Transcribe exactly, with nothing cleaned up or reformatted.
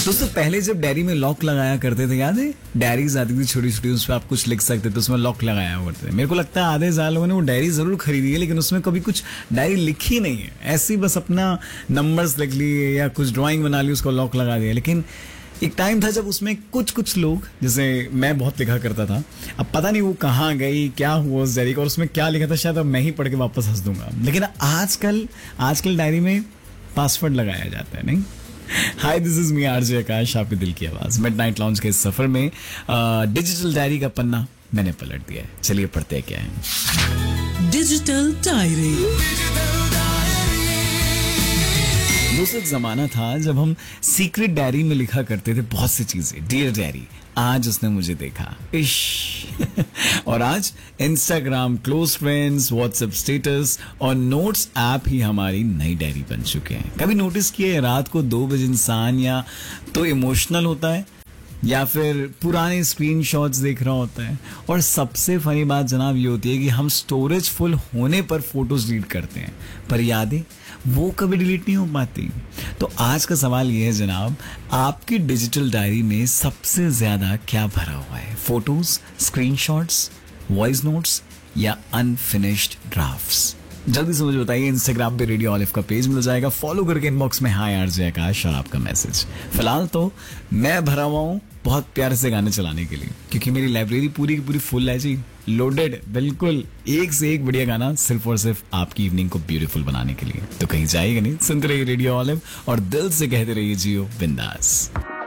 दोस्तों पहले जब डायरी में लॉक लगाया करते थे, याद है डायरीज आती थी छोटी छोटी, उस पर आप कुछ लिख सकते थे, उसमें लॉक लगाया करते थे। मेरे को लगता है आधे साल लोगों ने वो डायरी जरूर खरीदी है, लेकिन उसमें कभी कुछ डायरी लिखी नहीं है, ऐसी बस अपना नंबर्स लिख लिए या कुछ ड्राइंग बना ली, उसको लॉक लगा दिया। लेकिन एक टाइम था जब उसमें कुछ कुछ लोग, जैसे मैं बहुत लिखा करता था, अब पता नहीं वो कहाँ गई, क्या हुआ उस डायरी का, और उसमें क्या लिखा था शायद अब मैं ही पढ़ के वापस हंस दूंगा। लेकिन आजकल आजकल डायरी में पासवर्ड लगाया जाता है, नहीं? हाय, दिस इज मी आरजे आकाश, आपके दिल की आवाज मिडनाइट लाउंज के इस सफर में डिजिटल डायरी का पन्ना मैंने पलट दिया है। चलिए पढ़ते हैं क्या है डिजिटल डायरी। दोस्तों एक जमाना था जब हम सीक्रेट डायरी में लिखा करते थे बहुत सी चीजें। डियर डायरी, आज उसने मुझे देखा, इश और आज Instagram, close friends, WhatsApp status और नोट्स ऐप ही हमारी नई डायरी बन चुके हैं। कभी नोटिस किए रात को दो बजे इंसान या तो इमोशनल होता है या फिर पुराने स्क्रीनशॉट्स देख रहा होता है, और सबसे फनी बात जनाब ये होती है कि हम स्टोरेज फुल होने पर फोटोज डिलीट करते हैं, पर यादें वो कभी डिलीट नहीं हो पाती। तो आज का सवाल ये है जनाब, आपकी डिजिटल डायरी में सबसे ज्यादा क्या भरा हुआ है? फोटोज, स्क्रीनशॉट्स, वॉइस नोट्स या अनफिनिश्ड ड्राफ्ट्स? जल्दी से मुझे बताइए। इंस्टाग्राम पे रेडियो ऑलिव का पेज मिल जाएगा, फॉलो करके इनबॉक्स में हाय आरजे आकाश और आपका मैसेज। फिलहाल तो मैं भरा हुआ हूँ बहुत प्यारे से गाने चलाने के लिए, क्योंकि मेरी लाइब्रेरी पूरी की पूरी फुल है जी, लोडेड, बिल्कुल एक से एक बढ़िया गाना सिर्फ और सिर्फ आपकी इवनिंग को ब्यूटीफुल बनाने के लिए। तो कहीं जाइएगा नहीं, सुनते रहिए रेडियो ऑलिव और दिल से कहते रहिए जियो बिंदास।